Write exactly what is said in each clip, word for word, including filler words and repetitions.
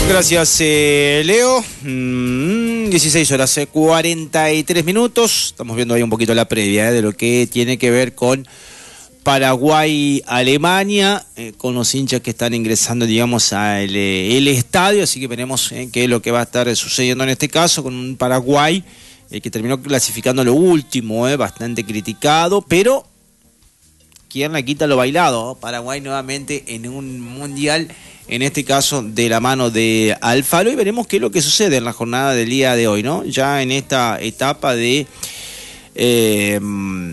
Gracias, eh, Leo. Mm, dieciséis horas, eh, cuarenta y tres minutos. Estamos viendo ahí un poquito la previa eh, de lo que tiene que ver con Paraguay-Alemania, eh, con los hinchas que están ingresando, digamos, al eh, el estadio. Así que veremos eh, qué es lo que va a estar sucediendo en este caso con un Paraguay eh, que terminó clasificando lo último, eh, bastante criticado, pero ¿quién la quita lo bailado? Paraguay nuevamente en un mundial, en este caso de la mano de Alfaro, y veremos qué es lo que sucede en la jornada del día de hoy, ¿no? Ya en esta etapa de eh,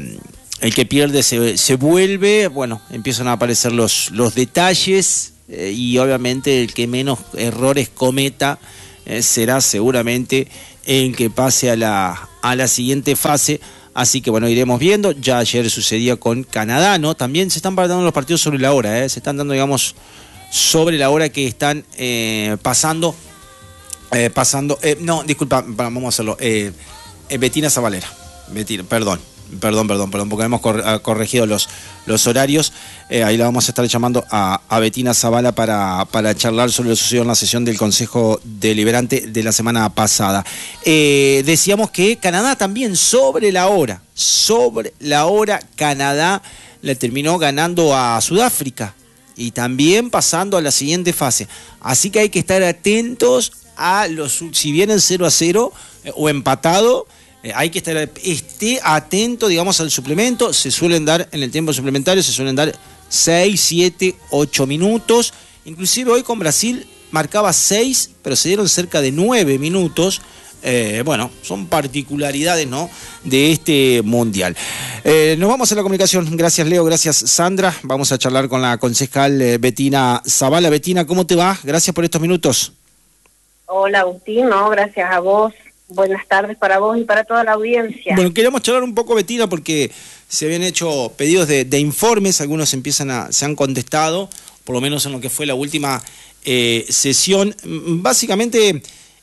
el que pierde se, se vuelve, bueno, empiezan a aparecer los, los detalles eh, y obviamente el que menos errores cometa eh, será seguramente el que pase a la, a la siguiente fase. Así que bueno, iremos viendo. Ya ayer sucedía con Canadá, ¿no? También se están dando los partidos sobre la hora, ¿eh? Se están dando, digamos, sobre la hora que están eh, pasando, eh, pasando, eh, no, disculpa, vamos a hacerlo, eh, eh, Betina Zabalera, Betina, perdón, perdón, perdón, perdón, porque hemos cor- corregido los, los horarios, eh, ahí la vamos a estar llamando a, a Betina Zabala para, para charlar sobre lo sucedido en la sesión del Consejo Deliberante de la semana pasada. Eh, decíamos que Canadá también sobre la hora, sobre la hora, Canadá le terminó ganando a Sudáfrica y también pasando a la siguiente fase. Así que hay que estar atentos a los, si vienen cero a cero eh, o empatado, eh, hay que estar, esté atento, digamos, al suplemento. Se suelen dar, en el tiempo suplementario, se suelen dar seis, siete, ocho minutos. Inclusive hoy con Brasil marcaba seis, pero se dieron cerca de nueve minutos. Eh, bueno, son particularidades, ¿no?, de este mundial. Eh, nos vamos a la comunicación. Gracias, Leo. Gracias, Sandra. Vamos a charlar con la concejal eh, Betina Zabala. Betina, ¿cómo te va? Gracias por estos minutos. Hola, Agustín. No, gracias a vos. Buenas tardes para vos y para toda la audiencia. Bueno, queríamos charlar un poco, Betina, porque se habían hecho pedidos de, de informes. Algunos empiezan a, se han contestado, por lo menos en lo que fue la última eh, sesión. Básicamente,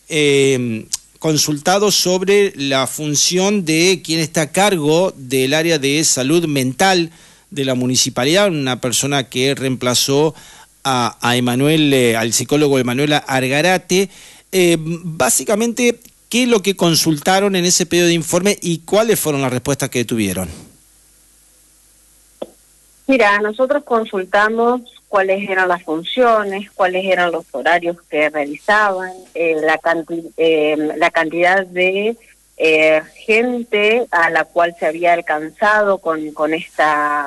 eh, consultado sobre la función de quien está a cargo del área de salud mental de la municipalidad, una persona que reemplazó a, a Emanuel, eh, al psicólogo Emanuel Argarate. Eh, básicamente, ¿qué es lo que consultaron en ese pedido de informe y cuáles fueron las respuestas que tuvieron? Mira, nosotros consultamos cuáles eran las funciones, cuáles eran los horarios que realizaban, eh, la, canti- eh, la cantidad de eh, gente a la cual se había alcanzado con, con esta,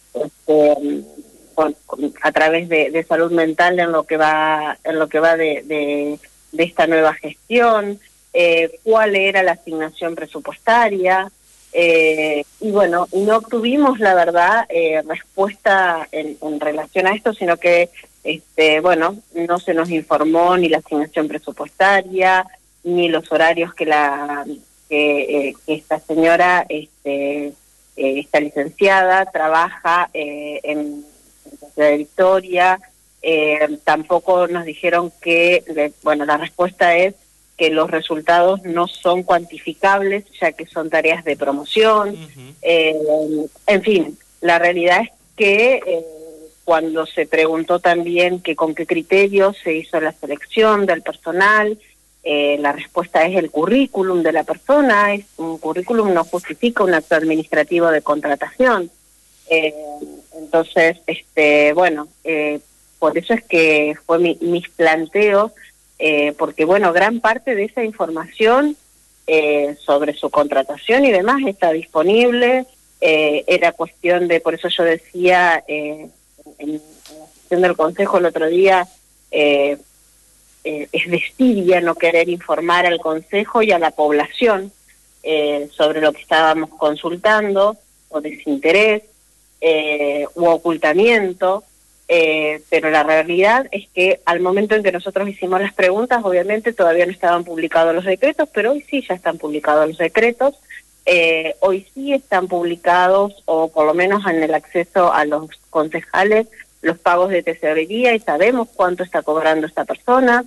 este, con, con, a través de, de salud mental en lo que va, en lo que va de, de, de esta nueva gestión, eh, cuál era la asignación presupuestaria. Eh, y bueno, no obtuvimos, la verdad, eh, respuesta en, en relación a esto, sino que, este, bueno, no se nos informó ni la asignación presupuestaria, ni los horarios que la que, eh, que esta señora, este, eh, esta licenciada, trabaja eh, en, en la ciudad de Victoria. Eh, tampoco nos dijeron que, de, bueno, la respuesta es que los resultados no son cuantificables, ya que son tareas de promoción. Uh-huh. eh, en fin, la realidad es que eh, cuando se preguntó también que con qué criterios se hizo la selección del personal, eh, la respuesta es el currículum de la persona. Es un currículum no justifica un acto administrativo de contratación. Eh, entonces, este, bueno, eh, por eso es que fue mi, mis planteos. Eh, porque, bueno, gran parte de esa información eh, sobre su contratación y demás está disponible. Eh, era cuestión de, por eso yo decía eh, en, en la sesión del Consejo el otro día, eh, eh, es desidia no querer informar al Consejo y a la población eh, sobre lo que estábamos consultando, o desinterés, eh, u ocultamiento. Eh, pero la realidad es que al momento en que nosotros hicimos las preguntas, obviamente todavía no estaban publicados los decretos, pero hoy sí ya están publicados los decretos. Eh, hoy sí están publicados, o por lo menos en el acceso a los concejales, los pagos de tesorería, y sabemos cuánto está cobrando esta persona.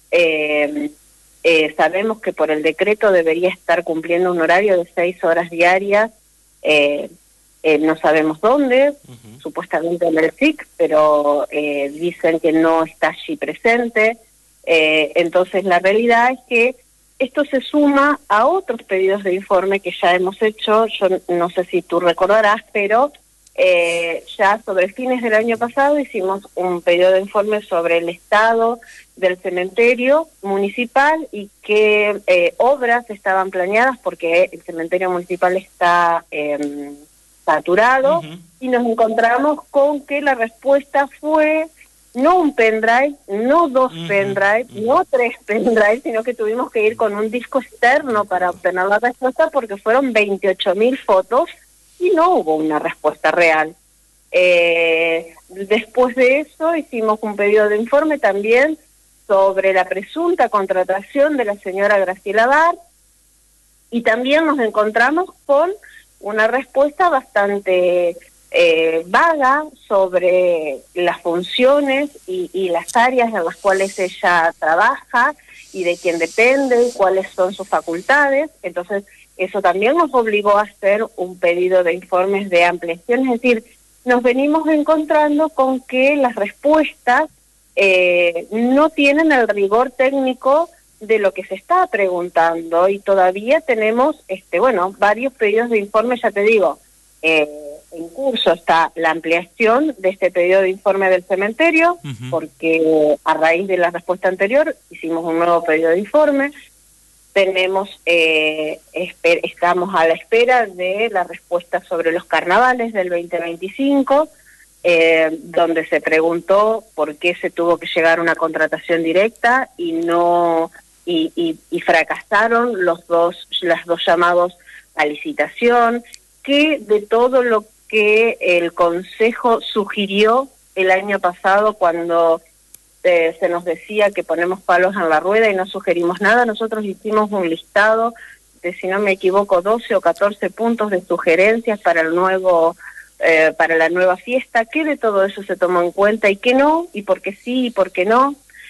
Eh, eh, sabemos que por el decreto debería estar cumpliendo un horario de seis horas diarias. Eh, Eh, no sabemos dónde, uh-huh. supuestamente en el S I C, pero eh, dicen que no está allí presente. Eh, entonces, la realidad es que esto se suma a otros pedidos de informe que ya hemos hecho. Yo no sé si tú recordarás, pero eh, ya sobre fines del año pasado hicimos un pedido de informe sobre el estado del cementerio municipal y qué eh, obras estaban planeadas, porque el cementerio municipal está eh, saturado, uh-huh. y nos encontramos con que la respuesta fue no un pendrive, no dos uh-huh. pendrive, uh-huh. no tres pendrive, sino que tuvimos que ir con un disco externo para obtener la respuesta, porque fueron veintiocho mil fotos y no hubo una respuesta real. Eh, después de eso hicimos un pedido de informe también sobre la presunta contratación de la señora Graciela Bar, y también nos encontramos con una respuesta bastante eh, vaga sobre las funciones y, y las áreas en las cuales ella trabaja y de quién depende, cuáles son sus facultades. Entonces, eso también nos obligó a hacer un pedido de informes de ampliación, es decir, nos venimos encontrando con que las respuestas eh, no tienen el rigor técnico de lo que se está preguntando, y todavía tenemos, este, bueno, varios pedidos de informe, ya te digo, eh, en curso está la ampliación de este pedido de informe del cementerio, uh-huh. porque a raíz de la respuesta anterior hicimos un nuevo pedido de informe. Tenemos, eh, esper- estamos a la espera de la respuesta sobre los carnavales del veinte veinticinco, eh, donde se preguntó por qué se tuvo que llegar a una contratación directa y no y, y, y fracasaron los dos las dos llamados a licitación, que de todo lo que el Consejo sugirió el año pasado cuando Eh, se nos decía que ponemos palos en la rueda y no sugerimos nada. Nosotros hicimos un listado de, si no me equivoco, doce o catorce puntos de sugerencias para el nuevo eh, para la nueva fiesta. ¿Qué de todo eso se tomó en cuenta y qué no? ¿Y por qué sí y por qué no?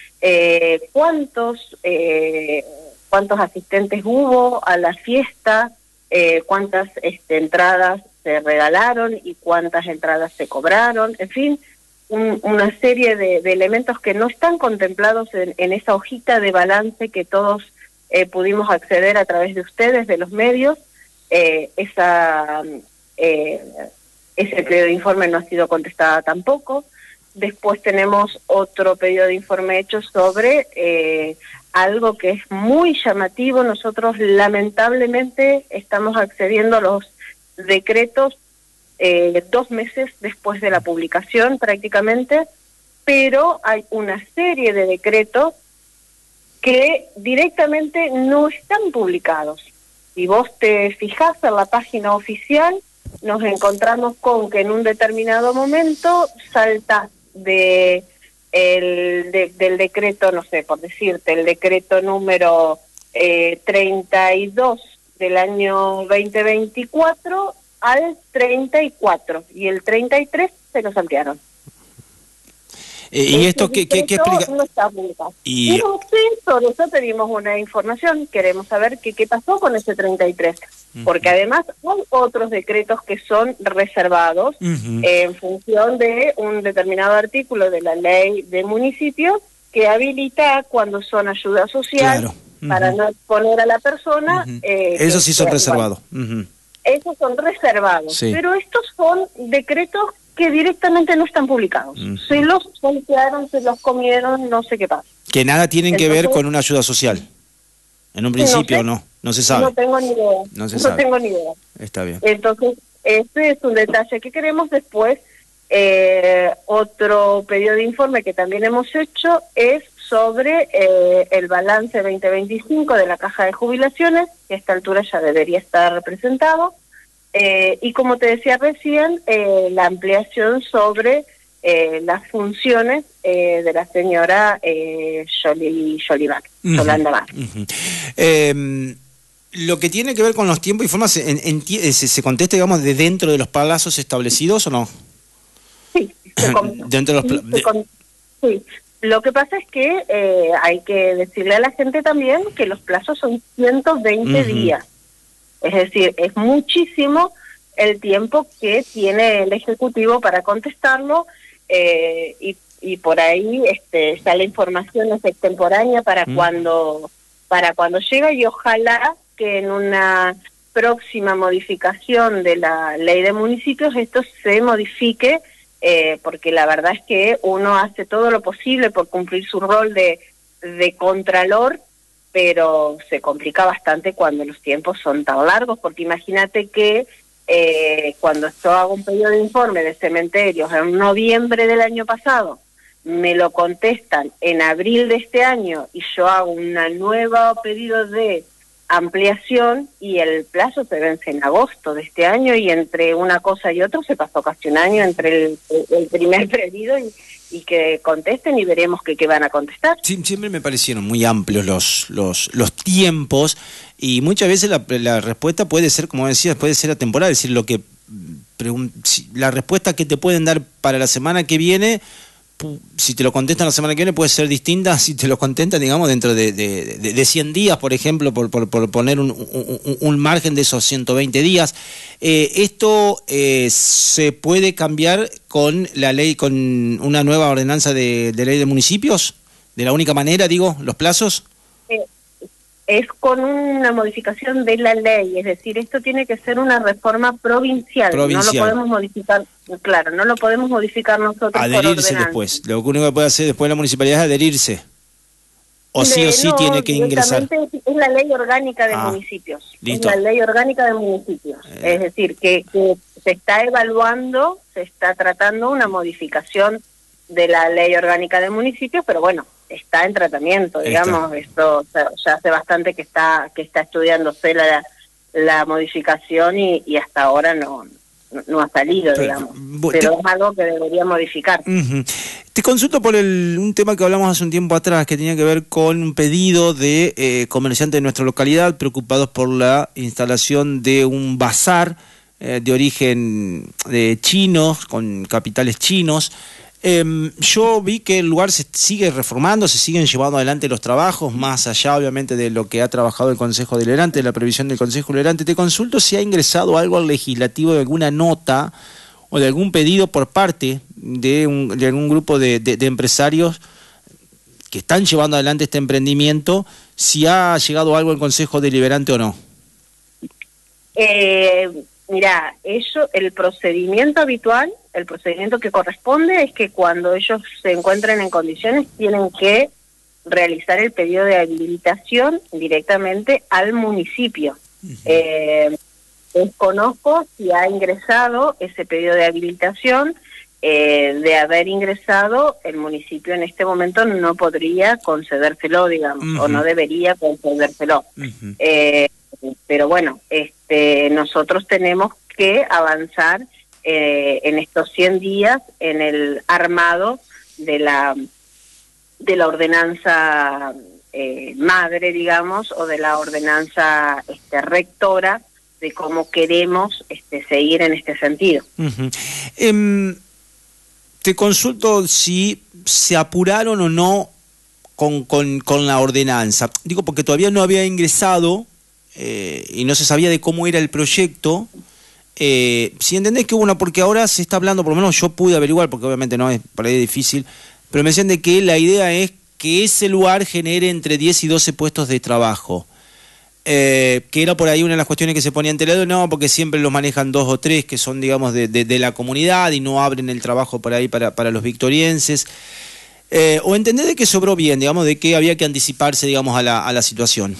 Eh, ¿Cuántos eh, cuántos asistentes hubo a la fiesta? Eh, ¿Cuántas este, entradas se regalaron y cuántas entradas se cobraron? En fin, Un, una serie de, de elementos que no están contemplados en, en esa hojita de balance que todos eh, pudimos acceder a través de ustedes, de los medios. Eh, esa eh, ese pedido de informe no ha sido contestada tampoco. Después tenemos otro pedido de informe hecho sobre eh, algo que es muy llamativo. Nosotros lamentablemente estamos accediendo a los decretos Eh, dos meses después de la publicación prácticamente, pero hay una serie de decretos que directamente no están publicados. Si vos te fijás en la página oficial, nos encontramos con que en un determinado momento salta de el de, del decreto, no sé, por decirte, el decreto número eh, treinta y dos del año veinte veinticuatro al treinta y cuatro, y el treinta y tres se lo saltearon. Eh, ¿Y esto qué, qué, qué explica? No está publicado. Y no sé, sobre eso pedimos una información, queremos saber qué, qué pasó con ese treinta y tres, uh-huh. porque además hay otros decretos que son reservados uh-huh. eh, en función de un determinado artículo de la ley de municipios que habilita cuando son ayuda social, claro. uh-huh. para no exponer a la persona. Uh-huh. eh, Eso sí son reservados. Uh-huh. Esos son reservados, sí. pero estos son decretos que directamente no están publicados. Uh-huh. Se los saltearon, se los comieron, no sé qué pasa. Que nada tienen Entonces, que ver con una ayuda social. En un principio no, sé, no, no se sabe. No tengo ni idea. No se no sabe. tengo ni idea. Está bien. Entonces, este es un detalle que queremos después. Eh, otro pedido de informe que también hemos hecho es sobre eh, el balance veinte veinticinco de la caja de jubilaciones, que a esta altura ya debería estar representado, eh, y como te decía recién, eh, la ampliación sobre eh, las funciones eh, de la señora eh, Yoli, Yolanda uh-huh. Yolanda Bar. Uh-huh. Eh, lo que tiene que ver con los tiempos y formas, en, en, se, se contesta, digamos, de dentro de los plazos establecidos, ¿o no? Sí, se con, dentro de los pla- sí, con, sí. Lo que pasa es que eh, hay que decirle a la gente también que los plazos son ciento veinte uh-huh. días. Es decir, es muchísimo el tiempo que tiene el Ejecutivo para contestarlo, eh, y y por ahí este, ya la información es extemporánea para mm. cuando para cuando llega, y ojalá que en una próxima modificación de la ley de municipios esto se modifique, eh, porque la verdad es que uno hace todo lo posible por cumplir su rol de, de contralor, pero se complica bastante cuando los tiempos son tan largos, porque imagínate que eh, cuando yo hago un pedido de informe de cementerios en noviembre del año pasado, me lo contestan en abril de este año y yo hago una nueva pedido de ampliación y el plazo se vence en agosto de este año, y entre una cosa y otra se pasó casi un año entre el, el primer pedido y, y que contesten, y veremos que, que van a contestar. Sí, siempre me parecieron muy amplios los, los, los tiempos, y muchas veces la, la respuesta puede ser, como decías, puede ser atemporal, es decir, lo que la respuesta que te pueden dar para la semana que viene, si te lo contestan la semana que viene, puede ser distinta si te lo contestan, digamos, dentro de, de, de, de cien días, por ejemplo, por, por, por poner un, un, un margen de esos ciento veinte días. Eh, ¿Esto eh, se puede cambiar con la ley, con una nueva ordenanza de, de ley de municipios? ¿De la única manera, digo, los plazos? Eh, es con una modificación de la ley, es decir, esto tiene que ser una reforma provincial, provincial. No lo podemos modificar, claro, no lo podemos modificar nosotros. Adherirse por después, lo único que puede hacer después la municipalidad es adherirse, o de, sí o sí no, tiene que ingresar. Es la ley orgánica de ah, municipios, listo. Es la ley orgánica de municipios, eh. es decir, que, que se está evaluando, se está tratando una modificación de la ley orgánica de municipios, pero bueno, está en tratamiento, digamos, esto o sea, ya hace bastante que está que está estudiándose la, la modificación y, y hasta ahora no, no, no ha salido, pero, digamos, pero te, es algo que debería modificar. Uh-huh. Te consulto por el, un tema que hablamos hace un tiempo atrás, que tenía que ver con un pedido de eh, comerciantes de nuestra localidad preocupados por la instalación de un bazar eh, de origen de chinos, con capitales chinos. Eh, yo vi que el lugar se sigue reformando, se siguen llevando adelante los trabajos, más allá obviamente de lo que ha trabajado el Consejo Deliberante, de la previsión del Consejo Deliberante. Te consulto si ha ingresado algo al legislativo de alguna nota o de algún pedido por parte de, un, de algún grupo de, de, de empresarios que están llevando adelante este emprendimiento, si ha llegado algo al Consejo Deliberante o no. Eh... Mira, ello, el procedimiento habitual, el procedimiento que corresponde es que cuando ellos se encuentren en condiciones tienen que realizar el pedido de habilitación directamente al municipio. Uh-huh. Eh, desconozco si ha ingresado ese pedido de habilitación. Eh, de haber ingresado, el municipio en este momento no podría concedérselo, digamos, uh-huh. o no debería concedérselo. Uh-huh. Eh, pero bueno, este, nosotros tenemos que avanzar eh, en estos cien días en el armado de la de la ordenanza eh, madre, digamos, o de la ordenanza este, rectora de cómo queremos este, seguir en este sentido. Uh-huh. Um, te consulto si se apuraron o no con, con, con la ordenanza. Digo, porque todavía no había ingresado Eh, y no se sabía de cómo era el proyecto. Eh, si entendés que hubo una, porque ahora se está hablando, por lo menos yo pude averiguar, porque obviamente no es por ahí difícil, pero me decían de que la idea es que ese lugar genere entre diez y doce puestos de trabajo, eh, que era por ahí una de las cuestiones que se ponía en tele, no, porque siempre los manejan dos o tres que son, digamos, de, de, de la comunidad y no abren el trabajo por ahí para, para los victorienses. Eh, o entendés de que sobró bien, digamos, de que había que anticiparse, digamos, a la, a la situación.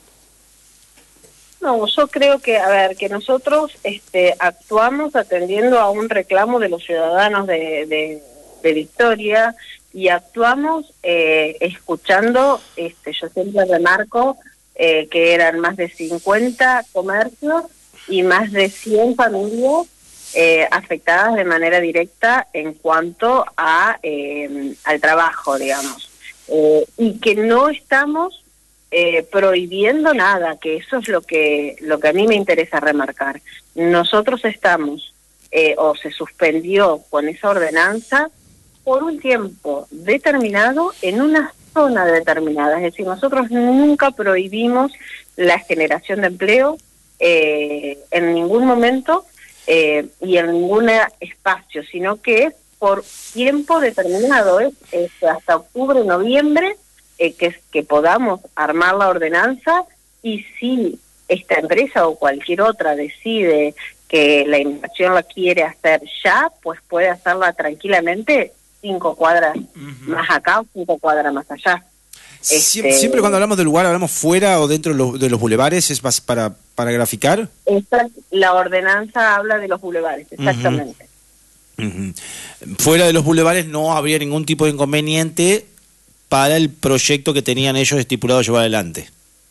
No, yo creo que, a ver, que nosotros este, actuamos atendiendo a un reclamo de los ciudadanos de, de, de Victoria, y actuamos eh, escuchando, este, yo siempre remarco eh, que eran más de cincuenta comercios y más de cien familias eh, afectadas de manera directa en cuanto a eh, al trabajo, digamos, eh, y que no estamos Eh, prohibiendo nada, que eso es lo que lo que a mí me interesa remarcar. Nosotros estamos, eh, o se suspendió con esa ordenanza por un tiempo determinado en una zona determinada, es decir, nosotros nunca prohibimos la generación de empleo eh, en ningún momento eh, y en ningún espacio, sino que por tiempo determinado, es, es hasta octubre, noviembre, eh, que, que podamos armar la ordenanza, y si esta empresa o cualquier otra decide que la inversión la quiere hacer ya, pues puede hacerla tranquilamente cinco cuadras uh-huh. más acá o cinco cuadras más allá. Siempre, este, siempre cuando hablamos del lugar, ¿hablamos fuera o dentro de los, de los bulevares? ¿Es más para, para graficar? Esta, la ordenanza habla de los bulevares, exactamente. Uh-huh. Uh-huh. Fuera de los bulevares no habría ningún tipo de inconveniente para el proyecto que tenían ellos estipulado llevar adelante.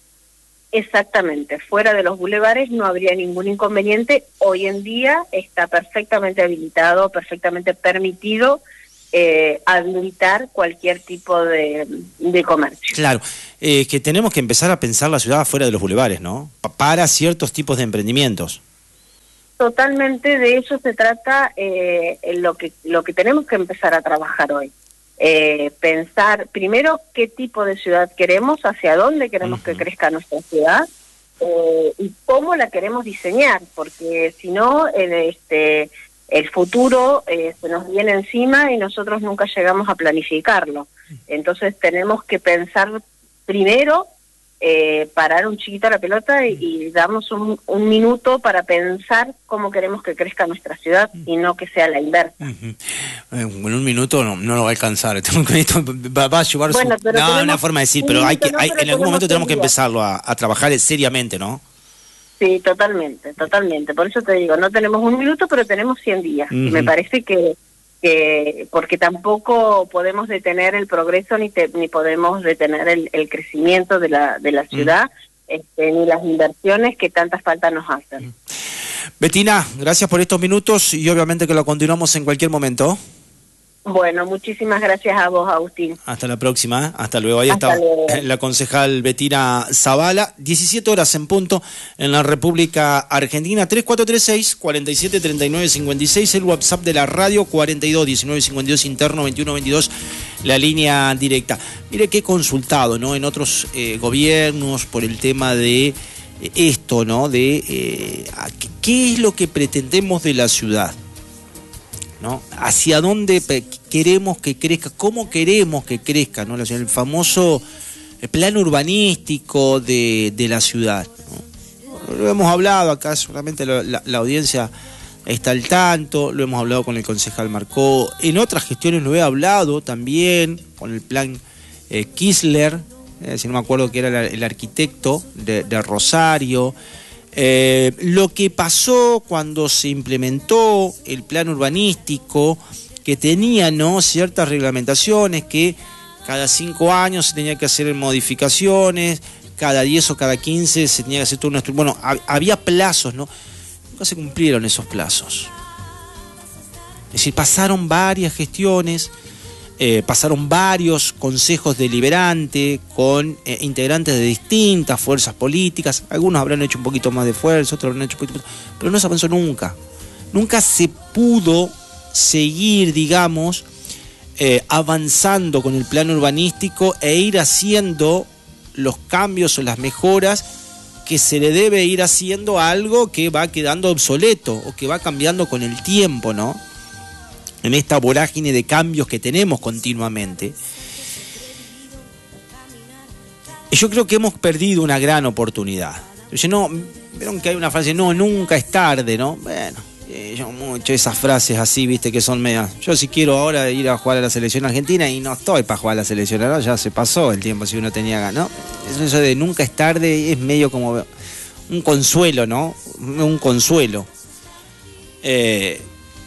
Exactamente, fuera de los bulevares no habría ningún inconveniente. Hoy en día está perfectamente habilitado, perfectamente permitido eh, habilitar cualquier tipo de, de comercio. Claro, eh, que tenemos que empezar a pensar la ciudad fuera de los bulevares, ¿no? Pa- para ciertos tipos de emprendimientos. Totalmente, de eso se trata eh, lo que lo que tenemos que empezar a trabajar hoy. Eh, pensar primero qué tipo de ciudad queremos, hacia dónde queremos uh-huh. que crezca nuestra ciudad eh, y cómo la queremos diseñar, porque si no, el, este, el futuro eh, se nos viene encima y nosotros nunca llegamos a planificarlo. Entonces tenemos que pensar primero, eh, parar un chiquito la pelota y, y darnos un, un minuto para pensar cómo queremos que crezca nuestra ciudad y no que sea la inversa. Uh-huh. En un minuto no, no lo va a alcanzar. Va, va a llevar bueno, su... No, una forma de decir, pero, hay que, no, hay, pero en algún momento tenemos que día. empezarlo a, a trabajar seriamente, ¿no? Sí, totalmente, totalmente. Por eso te digo, no tenemos un minuto, pero tenemos cien días. Uh-huh. Y me parece que, que porque tampoco podemos detener el progreso ni te, ni podemos detener el, el crecimiento de la, de la ciudad, uh-huh. este, ni las inversiones que tanta falta nos hacen. Uh-huh. Bettina, gracias por estos minutos y obviamente que lo continuamos en cualquier momento. Bueno, muchísimas gracias a vos, Agustín. Hasta la próxima, hasta luego. Ahí Hasta está luego. La concejal Bettina Zavala, diecisiete horas en punto en la República Argentina. Tres cuatro tres seis, cuatro siete tres nueve cinco seis, el WhatsApp de la radio, cuarenta y dos diecinueve cincuenta y dos interno, veintiuno veintidós, la línea directa. Mire que he consultado, ¿no?, en otros eh, gobiernos por el tema de eh, esto, ¿no?, de eh, qué es lo que pretendemos de la ciudad, ¿no? Hacia dónde queremos que crezca, cómo queremos que crezca, ¿no? El famoso plan urbanístico de, de la ciudad, ¿no? Lo hemos hablado acá, seguramente la, la, la audiencia está al tanto, lo hemos hablado con el concejal Marcó, en otras gestiones lo he hablado también con el plan eh, Kisler, eh, si no me acuerdo que era el, el arquitecto de, de Rosario. Eh, lo que pasó cuando se implementó el plan urbanístico, que tenía, ¿no?, ciertas reglamentaciones, que cada cinco años se tenía que hacer modificaciones, cada diez o cada quince se tenía que hacer todo una... Bueno, había plazos, ¿no? Nunca se cumplieron esos plazos. Es decir, pasaron varias gestiones, Eh, pasaron varios consejos deliberantes con eh, integrantes de distintas fuerzas políticas. Algunos habrán hecho un poquito más de esfuerzo, otros habrán hecho un poquito más, pero no se avanzó nunca. Nunca se pudo seguir, digamos, eh, avanzando con el plan urbanístico e ir haciendo los cambios o las mejoras que se le debe ir haciendo a algo que va quedando obsoleto o que va cambiando con el tiempo, ¿no? En esta vorágine de cambios que tenemos continuamente. Yo creo que hemos perdido una gran oportunidad. Yo no, vieron que hay una frase, no, nunca es tarde, ¿no? Bueno, eh, yo mucho esas frases así, viste, que son medias. Yo si quiero ahora ir a jugar a la selección argentina y no estoy para jugar a la selección, ahora ya se pasó el tiempo si uno tenía ganas, ¿no? Eso, eso de nunca es tarde es medio como un consuelo, ¿no? Un consuelo. Eh...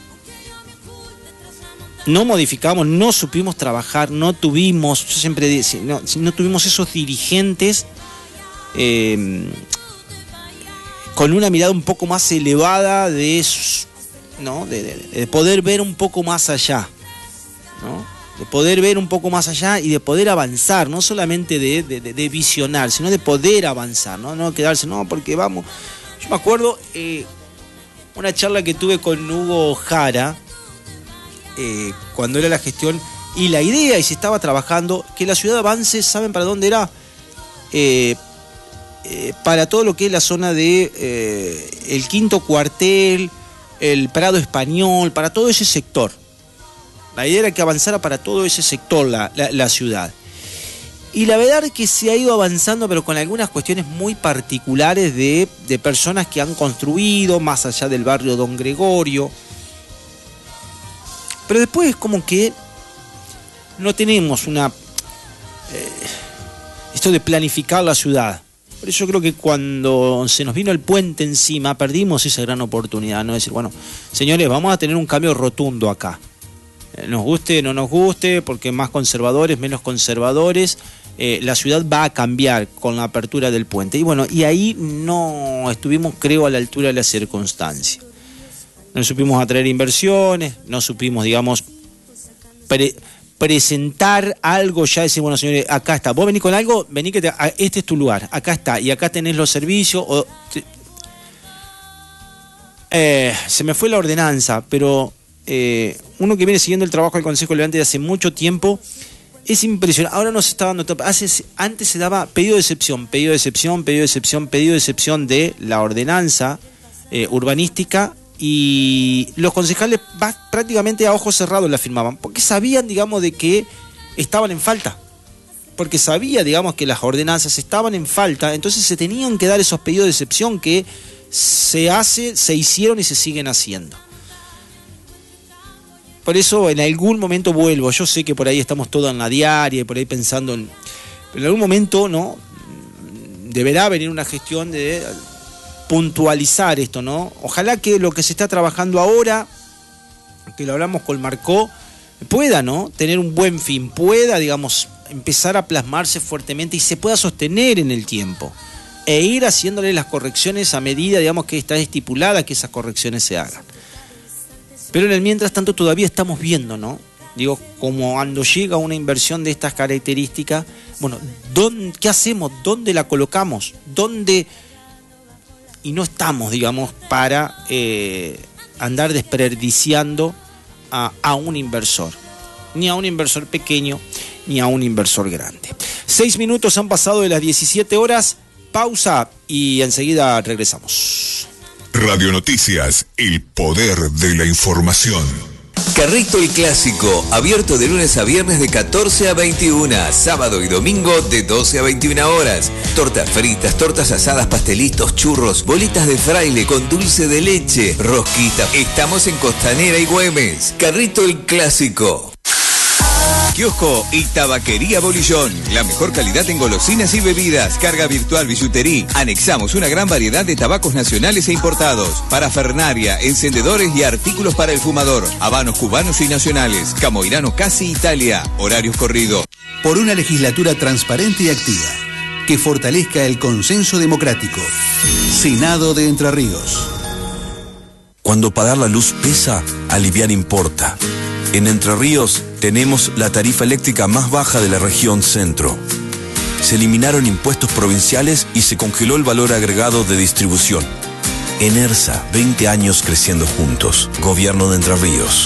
No modificamos, no supimos trabajar, no tuvimos, yo siempre digo, no, no tuvimos esos dirigentes eh, con una mirada un poco más elevada de, ¿no?, de, de, de poder ver un poco más allá, ¿no? De poder ver un poco más allá y de poder avanzar, no solamente de, de, de visionar, sino de poder avanzar, no, no quedarse, no, porque vamos. Yo me acuerdo eh, una charla que tuve con Hugo Jara, Eh, cuando era la gestión y la idea, y se estaba trabajando, que la ciudad avance, ¿saben para dónde era? Eh, eh, para todo lo que es la zona de eh, el Quinto Cuartel, el Prado Español, para todo ese sector, La idea era que avanzara para todo ese sector la, la, la ciudad. Y la verdad es que se ha ido avanzando, pero con algunas cuestiones muy particulares de, de personas que han construido más allá del barrio Don Gregorio. Pero después es como que no tenemos una... Eh, esto de planificar la ciudad. Por eso yo creo que cuando se nos vino el puente encima, perdimos esa gran oportunidad, ¿no? De decir, bueno, señores, vamos a tener un cambio rotundo acá. Eh, nos guste, no nos guste, porque más conservadores, menos conservadores... Eh, la ciudad va a cambiar con la apertura del puente. Y bueno, y ahí no estuvimos, creo, a la altura de la circunstancia. No supimos atraer inversiones, no supimos, digamos, pre presentar algo, ya decir, bueno, señores, acá está. Vos venís con algo, vení que te, este es tu lugar, acá está, y acá tenés los servicios. O te, eh, se me fue la ordenanza, pero eh, uno que viene siguiendo el trabajo del Consejo Deliberante de hace mucho tiempo, es impresionante. Ahora no se está dando... Hace, antes se daba pedido de excepción, pedido de excepción, pedido de excepción, pedido de excepción de la ordenanza eh, urbanística, y los concejales va, prácticamente a ojos cerrados la firmaban, porque sabían, digamos, de que estaban en falta. Porque sabía, digamos, que las ordenanzas estaban en falta, entonces se tenían que dar esos pedidos de excepción que se hace, se hicieron y se siguen haciendo. Por eso en algún momento vuelvo, yo sé que por ahí estamos todos en la diaria y por ahí pensando en... Pero en algún momento, ¿no? Deberá venir una gestión de puntualizar esto, ¿no? Ojalá que lo que se está trabajando ahora, que lo hablamos con Marcó, pueda, ¿no? Tener un buen fin, pueda, digamos, empezar a plasmarse fuertemente y se pueda sostener en el tiempo. E ir haciéndole las correcciones a medida, digamos, que está estipulada que esas correcciones se hagan. Pero en el mientras tanto todavía estamos viendo, ¿no? Digo, como cuando llega una inversión de estas características, bueno, ¿dónde, ¿qué hacemos? ¿Dónde la colocamos? ¿Dónde? Y no estamos, digamos, para eh, andar desperdiciando a, a un inversor. Ni a un inversor pequeño, ni a un inversor grande. Seis minutos han pasado de las diecisiete horas. Pausa y enseguida regresamos. Radio Noticias, el poder de la información. Carrito el Clásico, abierto de lunes a viernes de catorce a veintiuna, sábado y domingo de doce a veintiuna horas. Tortas fritas, tortas asadas, pastelitos, churros, bolitas de fraile con dulce de leche, rosquita. Estamos en Costanera y Güemes. Carrito el Clásico. Kiosco y Tabaquería Bolillón. La mejor calidad en golosinas y bebidas. Carga virtual, billutería. Anexamos una gran variedad de tabacos nacionales e importados. Parafernaria, encendedores y artículos para el fumador. Habanos cubanos y nacionales. Camoirano Casi Italia. Horarios corridos. Por una legislatura transparente y activa, que fortalezca el consenso democrático. Senado de Entre Ríos. Cuando pagar la luz pesa, aliviar importa. En Entre Ríos tenemos la tarifa eléctrica más baja de la región centro. Se eliminaron impuestos provinciales y se congeló el valor agregado de distribución. Enersa, veinte años creciendo juntos. Gobierno de Entre Ríos.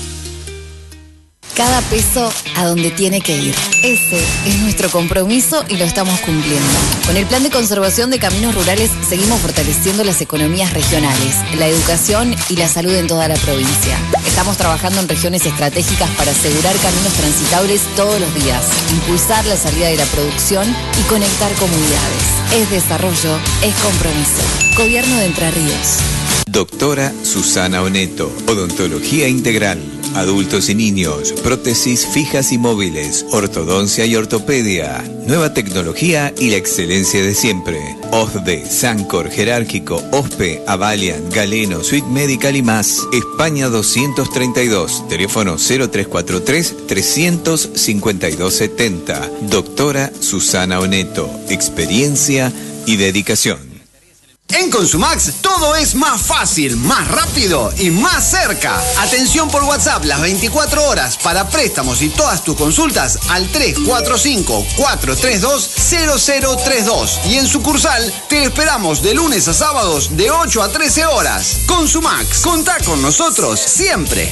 Cada peso a donde tiene que ir. Ese es nuestro compromiso y lo estamos cumpliendo. Con el Plan de Conservación de Caminos Rurales seguimos fortaleciendo las economías regionales, la educación y la salud en toda la provincia. Estamos trabajando en regiones estratégicas para asegurar caminos transitables todos los días, impulsar la salida de la producción y conectar comunidades. Es desarrollo, es compromiso. Gobierno de Entre Ríos. Doctora Susana Oneto, odontología integral, adultos y niños, prótesis fijas y móviles, ortodoncia y ortopedia, nueva tecnología y la excelencia de siempre. O S D E, Sancor, Jerárquico, O S P E, Avalian, Galeno, Suite Medical y más. España doscientos treinta y dos, teléfono cero tres cuatro tres, trescientos cincuenta y dos setenta. Doctora Susana Oneto, experiencia y dedicación. En Consumax todo es más fácil, más rápido y más cerca. Atención por WhatsApp las veinticuatro horas para préstamos y todas tus consultas al tres cuatro cinco, cuatro tres dos, cero cero tres dos. Y en sucursal te esperamos de lunes a sábados de ocho a trece horas. Consumax, contá con nosotros siempre.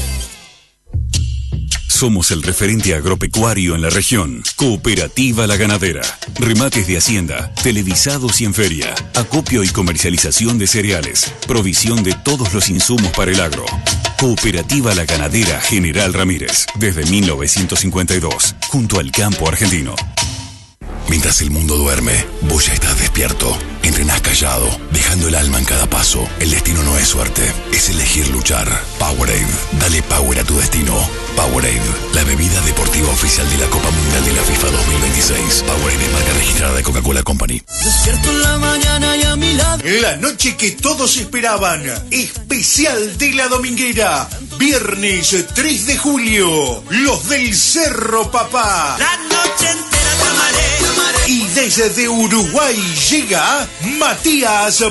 Somos el referente agropecuario en la región. Cooperativa La Ganadera. Remates de hacienda, televisados y en feria. Acopio y comercialización de cereales. Provisión de todos los insumos para el agro. Cooperativa La Ganadera General Ramírez, desde mil novecientos cincuenta y dos, junto al campo argentino. Mientras el mundo duerme, vos ya estás despierto. Entrenás callado, dejando el alma en cada paso. El destino no es suerte, es elegir luchar. Powerade, dale power a tu destino. Powerade, la bebida deportiva oficial de la Copa Mundial de la FIFA dos mil veintiséis. Powerade es marca registrada de Coca-Cola Company. Despierto en la mañana y a mi lado. La noche que todos esperaban. Especial de la Dominguera. Viernes tres de julio. Los del Cerro Papá. La noche entera te amaré. Y desde Uruguay llega Matías